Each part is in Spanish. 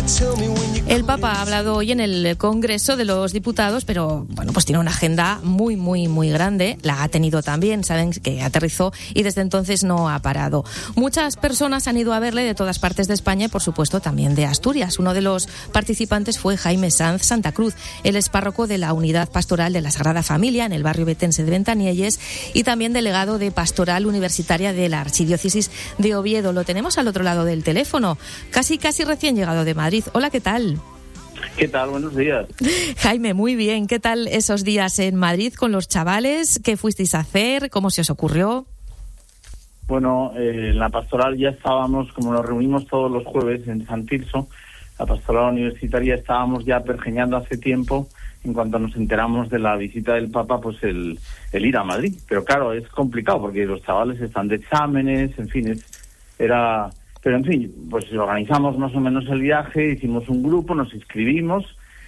El Papa ha hablado hoy en el Congreso de los Diputados, pero bueno, pues tiene una agenda muy grande. La ha tenido también, saben que aterrizó y desde entonces no ha parado. Muchas personas han ido a verle de todas partes de España y por supuesto también de Asturias. Uno de los participantes fue Jaime Sanz Santa Cruz. Él es párroco de la Unidad Pastoral de la Sagrada Familia en el barrio betense de Ventanielles y también delegado de Pastoral Universitaria de la Archidiócesis de Oviedo. Lo tenemos al otro lado del teléfono, casi recién llegado de Madrid. Hola, ¿qué tal? ¿Qué tal? Buenos días. Jaime, muy bien. ¿Qué tal esos días en Madrid con los chavales? ¿Qué fuisteis a hacer? ¿Cómo se os ocurrió? Bueno, en la pastoral ya estábamos, como nos reunimos todos los jueves en San Tirso, la pastoral universitaria, estábamos ya pergeñando hace tiempo, en cuanto nos enteramos de la visita del Papa, pues el ir a Madrid. Pero claro, es complicado porque los chavales están de exámenes, en fin, Pero en fin, pues organizamos más o menos el viaje, hicimos un grupo, nos inscribimos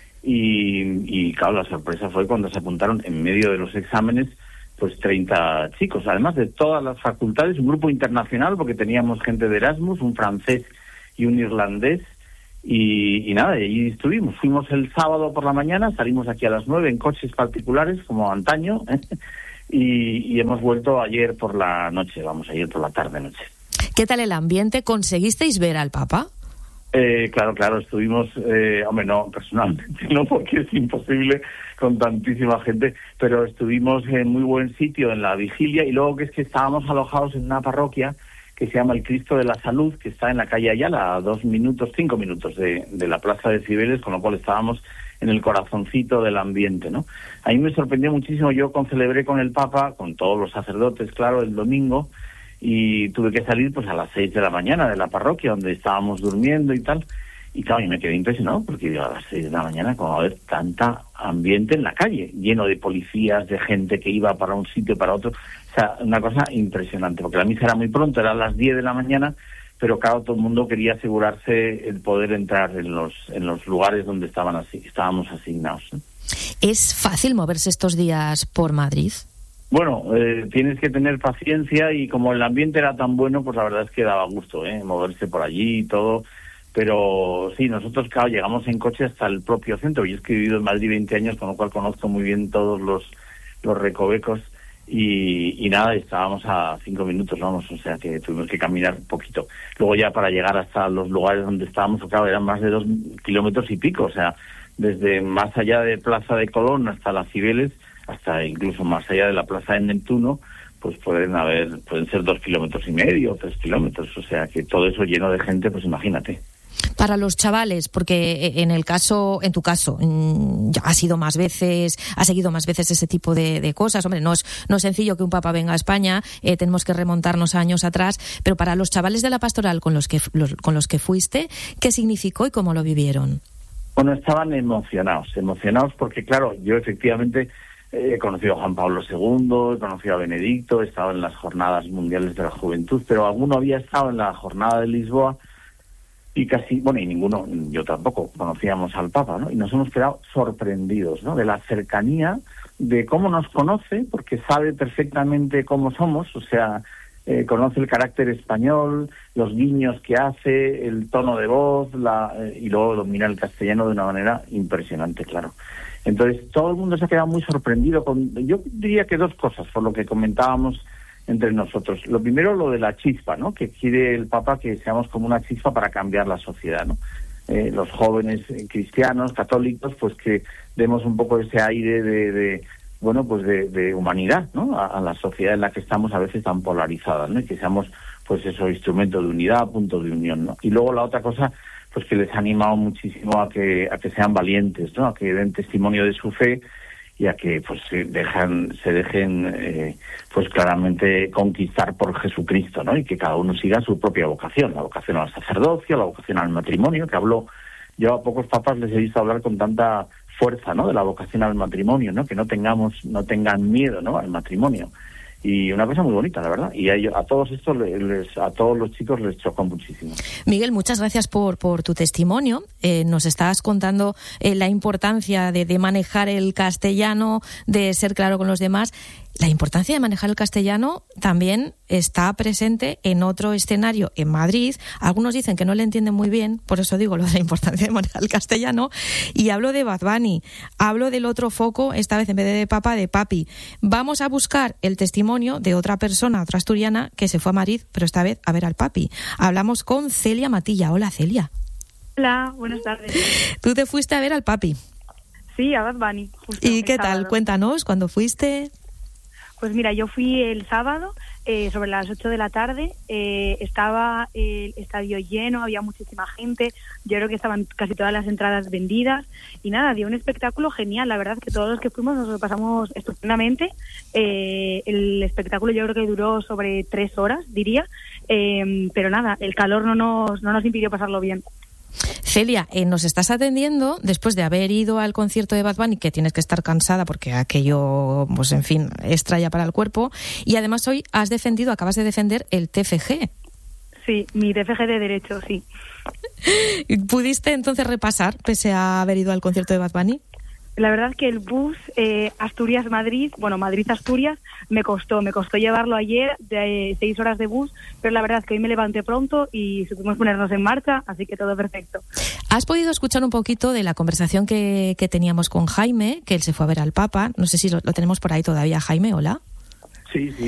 y claro, la sorpresa fue cuando se apuntaron en medio de los exámenes pues 30 chicos, además de todas las facultades, un grupo internacional porque teníamos gente de Erasmus, un francés y un irlandés y nada, y allí estuvimos. Fuimos el sábado por la mañana, salimos aquí a las 9 en coches particulares como antaño y hemos vuelto ayer por la tarde-noche. ¿Qué tal el ambiente? ¿Conseguisteis ver al Papa? Claro, estuvimos, no, personalmente no, porque es imposible con tantísima gente, pero estuvimos en muy buen sitio en la vigilia y luego que estábamos alojados en una parroquia que se llama el Cristo de la Salud, que está en la calle Ayala, a 5 minutos de la Plaza de Cibeles, con lo cual estábamos en el corazoncito del ambiente, ¿no? A mí me sorprendió muchísimo, yo celebré con el Papa, con todos los sacerdotes, claro, el domingo, y tuve que salir pues a las 6 de la mañana de la parroquia donde estábamos durmiendo y tal, y claro, y me quedé impresionado porque digo, a las 6 de la mañana como va a haber tanta ambiente en la calle, lleno de policías, de gente que iba para un sitio para otro, o sea, una cosa impresionante, porque la misa era muy pronto, era a las 10 de la mañana, pero claro, todo el mundo quería asegurarse el poder entrar en los lugares donde estábamos asignados, ¿eh? ¿Es fácil moverse estos días por Madrid? Bueno, tienes que tener paciencia y como el ambiente era tan bueno, pues la verdad es que daba gusto, moverse por allí y todo. Pero sí, nosotros, claro, llegamos en coche hasta el propio centro. Yo es que he vivido en Madrid 20 años, con lo cual conozco muy bien todos los recovecos y nada, estábamos a 5 minutos, vamos, o sea que tuvimos que caminar un poquito. Luego ya para llegar hasta los lugares donde estábamos, claro, eran más de 2 kilómetros y pico, o sea, desde más allá de Plaza de Colón hasta las Cibeles, hasta incluso más allá de la Plaza de Neptuno, pues pueden ser 2,5 kilómetros, 3 kilómetros, o sea que todo eso lleno de gente, pues imagínate. Para los chavales, porque en tu caso, ya has seguido más veces ese tipo de cosas. Hombre, no es sencillo que un papa venga a España, tenemos que remontarnos años atrás, pero para los chavales de la pastoral con los que fuiste, ¿qué significó y cómo lo vivieron? Bueno, estaban emocionados porque claro, yo efectivamente he conocido a Juan Pablo II, he conocido a Benedicto, he estado en las Jornadas Mundiales de la Juventud, pero alguno había estado en la Jornada de Lisboa y y ninguno, yo tampoco, conocíamos al Papa, ¿no? Y nos hemos quedado sorprendidos, ¿no? De la cercanía, de cómo nos conoce, porque sabe perfectamente cómo somos, o sea, conoce el carácter español, los guiños que hace, el tono de voz, y luego domina el castellano de una manera impresionante, claro. Entonces, todo el mundo se ha quedado muy sorprendido yo diría que 2 cosas, por lo que comentábamos entre nosotros. Lo primero, lo de la chispa, ¿no? Que quiere el Papa que seamos como una chispa para cambiar la sociedad, ¿no? Los jóvenes cristianos, católicos, pues que demos un poco ese aire de humanidad, ¿no? A la sociedad en la que estamos a veces tan polarizada, ¿no? Y que seamos, pues eso, instrumento de unidad, punto de unión, ¿no? Y luego la otra cosa, pues que les ha animado muchísimo a que sean valientes, ¿no? A que den testimonio de su fe y a que pues se dejen pues claramente conquistar por Jesucristo, ¿no? Y que cada uno siga su propia vocación, la vocación al sacerdocio, la vocación al matrimonio, que yo a pocos papas les he visto hablar con tanta fuerza, ¿no? De la vocación al matrimonio, ¿no? Que no tengan miedo, ¿no? Al matrimonio. Y una cosa muy bonita, la verdad. Y a todos estos, a todos los chicos les chocó muchísimo. Miguel, muchas gracias por tu testimonio. Nos estás contando la importancia de manejar el castellano, de ser claro con los demás. la importancia de manejar el castellano también está presente en otro escenario en Madrid. Algunos dicen que no le entienden muy bien, por eso digo lo de la importancia de manejar el castellano. Y hablo de Bad Bunny, hablo del otro foco, esta vez en vez de papa, de papi. Vamos a buscar el testimonio de otra persona, otra asturiana, que se fue a Madrid, pero esta vez a ver al papi. Hablamos con Celia Matilla. Hola, Celia. Hola, buenas tardes. Tú te fuiste a ver al papi. Sí, a Bad Bunny. ¿Y qué tal? Cuéntanos, ¿cuándo fuiste? Pues mira, yo fui el sábado sobre las 8 de la tarde. Estaba el estadio lleno, había muchísima gente. Yo creo que estaban casi todas las entradas vendidas. Y nada, dio un espectáculo genial. La verdad es que todos los que fuimos nos lo pasamos estupendamente. El espectáculo yo creo que duró sobre 3 horas, diría. Pero nada, el calor no nos impidió pasarlo bien. Celia, nos estás atendiendo después de haber ido al concierto de Bad Bunny, que tienes que estar cansada porque aquello, pues en fin, es tralla para el cuerpo. Y además hoy acabas de defender el TFG. Sí, mi TFG de Derecho, sí. ¿Pudiste entonces repasar, pese a haber ido al concierto de Bad Bunny? La verdad es que el bus Asturias-Madrid, bueno, Madrid-Asturias, me costó llevarlo ayer, de 6 horas de bus, pero la verdad es que hoy me levanté pronto y supimos ponernos en marcha, así que todo perfecto. ¿Has podido escuchar un poquito de la conversación que teníamos con Jaime, que él se fue a ver al Papa? No sé si lo tenemos por ahí todavía. Jaime, hola. Sí.